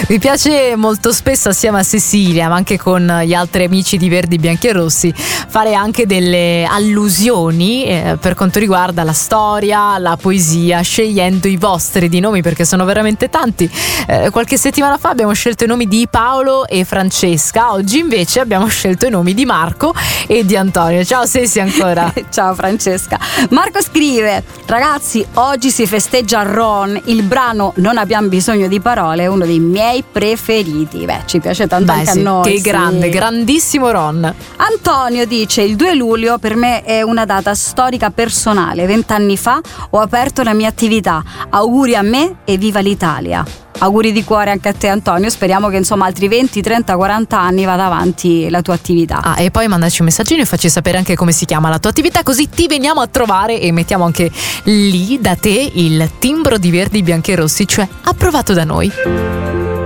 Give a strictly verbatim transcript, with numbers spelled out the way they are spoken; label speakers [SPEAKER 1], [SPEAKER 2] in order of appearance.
[SPEAKER 1] Mi piace molto spesso assieme a Cecilia, ma anche con gli altri amici di Verdi, Bianchi e Rossi, fare anche delle allusioni eh, per quanto riguarda la storia, la poesia, scegliendo i vostri di nomi, perché sono veramente tanti. Eh, qualche settimana fa abbiamo scelto i nomi di Paolo e Francesca, oggi invece abbiamo scelto i nomi di Marco e di Antonio. Ciao Ceci ancora.
[SPEAKER 2] Ciao Francesca. Marco scrive: ragazzi, oggi si festeggia Ron, il brano Non abbiamo bisogno di parole è uno dei miei preferiti. Beh, ci piace tanto.
[SPEAKER 1] Beh,
[SPEAKER 2] anche
[SPEAKER 1] sì,
[SPEAKER 2] a noi.
[SPEAKER 1] che
[SPEAKER 2] sì.
[SPEAKER 1] grande, grandissimo Ron.
[SPEAKER 2] Antonio dice: il due luglio per me è una data storica personale. Vent'anni fa ho aperto la mia attività. Auguri a me e viva l'Italia. Auguri di cuore anche a te Antonio, speriamo che insomma altri venti, trenta, quaranta anni vada avanti la tua attività.
[SPEAKER 1] Ah, e poi mandaci un messaggino e facci sapere anche come si chiama la tua attività, così ti veniamo a trovare e mettiamo anche lì da te il timbro di Verdi, Bianchi e Rossi, cioè approvato da noi.